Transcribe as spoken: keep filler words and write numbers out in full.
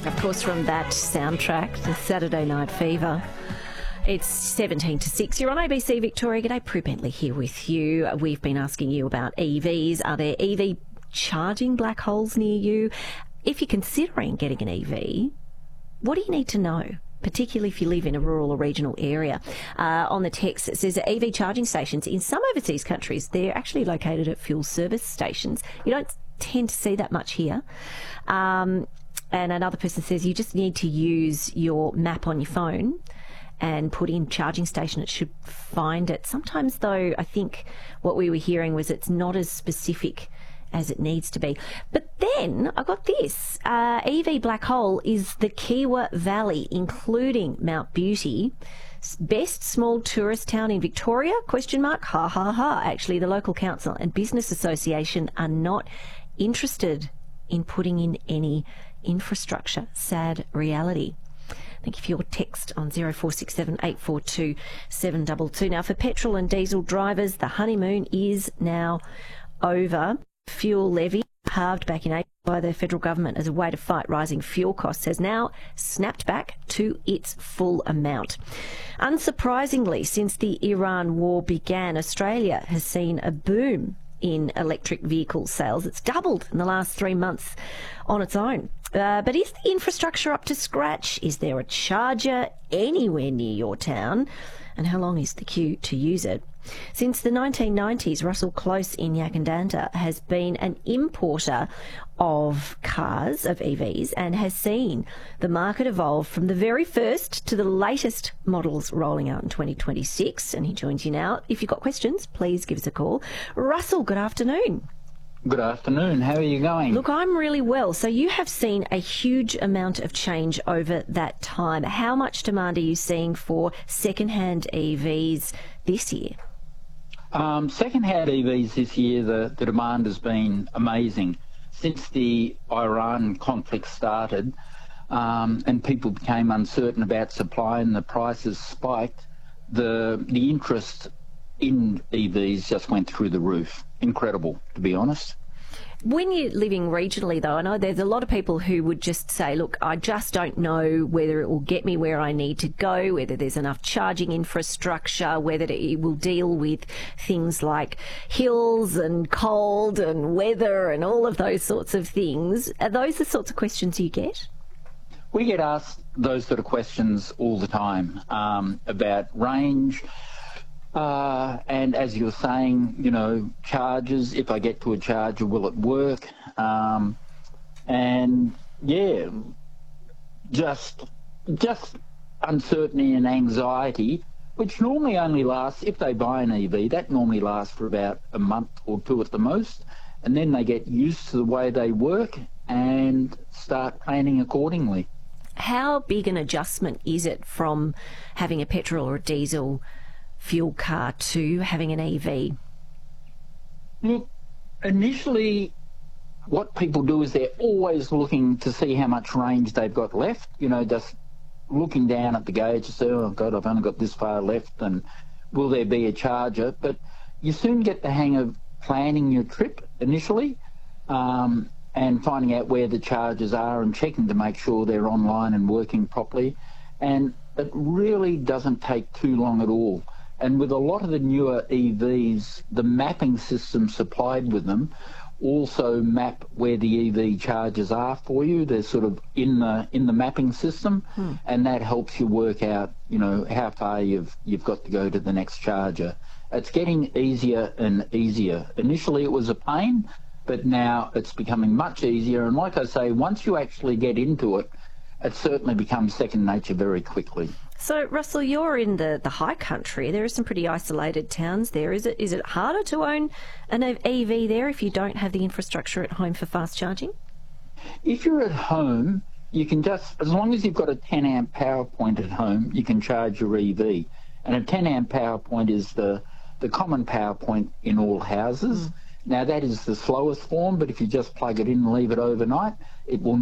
Of course, from that soundtrack, the Saturday Night Fever. It's seventeen to six. You're on A B C Victoria. G'day, Prue Bentley here with you. We've been asking you about E Vs. Are there E V charging black holes near you? If you're considering getting an E V, what do you need to know? Particularly if you live in a rural or regional area. Uh, on the text, it says that E V charging stations in some overseas countries, they're actually located at fuel service stations. You don't tend to see that much here. Um, and another person says you just need to use your map on your phone and put in charging station. It should find it. Sometimes, though, I think what we were hearing was it's not as specific as it needs to be. But then I got this. Uh, E V black hole is the Kiewa Valley, including Mount Beauty. Best small tourist town in Victoria? Question mark. Ha, ha, ha. Actually, the local council and business association are not interested in putting in any infrastructure. Sad reality. Thank you for your text on zero four six seven eight four two seven two two. Now, for petrol and diesel drivers, the honeymoon is now over. Fuel levy, halved back in April by the federal government as a way to fight rising fuel costs, has now snapped back to its full amount. Unsurprisingly, since the Iran war began, Australia has seen a boom in electric vehicle sales. It's doubled in the last three months on its own. Uh, but is the infrastructure up to scratch? Is there a charger anywhere near your town? And how long is the queue to use it? Since the nineteen nineties, Russell Close in Yakandanta has been an importer of cars, of E Vs, and has seen the market evolve from the very first to the latest models rolling out in twenty twenty-six. And he joins you now. If you've got questions, please give us a call. Russell, good afternoon. Good afternoon. How are you going? Look, I'm really well. So you have seen a huge amount of change over that time. How much demand are you seeing for second-hand E Vs this year? Um, second-hand E Vs this year, the, the demand has been amazing. Since the Iran conflict started um, and people became uncertain about supply and the prices spiked, the, the interest in E Vs just went through the roof. Incredible, to be honest. When you're living regionally, though, I know there's a lot of people who would just say, look, I just don't know whether it will get me where I need to go, whether there's enough charging infrastructure, whether it will deal with things like hills and cold and weather and all of those sorts of things. Are those the sorts of questions you get? We get asked those sort of questions all the time um, about range. Uh, and as you were saying, you know, charges, if I get to a charger, will it work? Um, and yeah, just, just uncertainty and anxiety, which normally only lasts, if they buy an E V, that normally lasts for about a month or two at the most. And then they get used to the way they work and start planning accordingly. How big an adjustment is it from having a petrol or a diesel fuel car to having an E V? Look, initially what people do is they're always looking to see how much range they've got left, you know, just looking down at the gauge to say, oh God, I've only got this far left, and will there be a charger? But you soon get the hang of planning your trip initially um, and finding out where the chargers are and checking to make sure they're online and working properly. And it really doesn't take too long at all. And with a lot of the newer E Vs, the mapping system supplied with them also map where the E V chargers are for you. They're sort of in the in the mapping system, hmm. and that helps you work out, you know, how far you've you've got to go to the next charger. It's getting easier and easier. Initially, it was a pain, but now it's becoming much easier. And like I say, once you actually get into it, it certainly becomes second nature very quickly. So, Russell, you're in the, the high country. There are some pretty isolated towns there. Is it is it harder to own an E V there if you don't have the infrastructure at home for fast charging? If you're at home, you can just, as long as you've got a ten amp power point at home, you can charge your E V. And a ten amp power point is the, the common power point in all houses. Mm. Now, that is the slowest form, but if you just plug it in and leave it overnight, it will